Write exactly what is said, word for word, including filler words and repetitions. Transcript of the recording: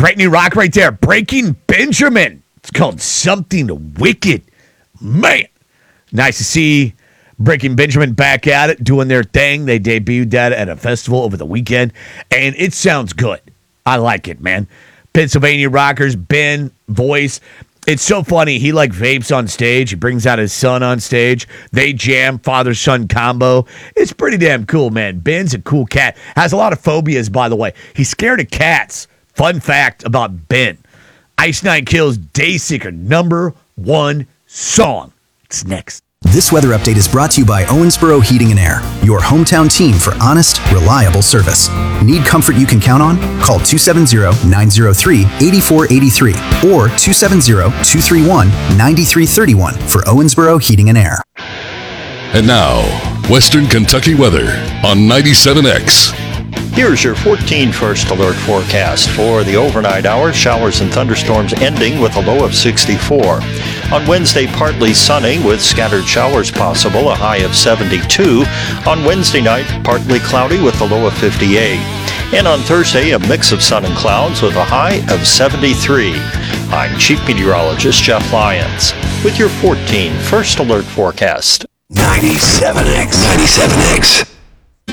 Great new rock right there. Breaking Benjamin. It's called Something Wicked. Man, nice to see Breaking Benjamin back at it, doing their thing. They debuted that at a festival over the weekend, and it sounds good. I like it, man. Pennsylvania Rockers, Ben, voice. It's so funny. He, like, vapes on stage. He brings out his son on stage. They jam, father-son combo. It's pretty damn cool, man. Ben's a cool cat. Has a lot of phobias, by the way. He's scared of cats. Fun fact about Ben. Ice Nine Kills Dayseeker, number one song. It's next. This weather update is brought to you by Owensboro Heating and Air, your hometown team for honest, reliable service. Need comfort you can count on? Call two seven zero, nine zero three, eight four eight three or two seven zero, two three one, nine three three one for Owensboro Heating and Air. And now, Western Kentucky weather on ninety-seven X. Here's your fourteen First Alert forecast for the overnight hours. Showers and thunderstorms ending with a low of sixty-four. On Wednesday, partly sunny with scattered showers possible, a high of seventy-two. On Wednesday night, partly cloudy with a low of fifty-eight. And on Thursday, a mix of sun and clouds with a high of seventy-three. I'm Chief Meteorologist Jeff Lyons with your fourteen First Alert forecast. ninety-seven X. ninety-seven X.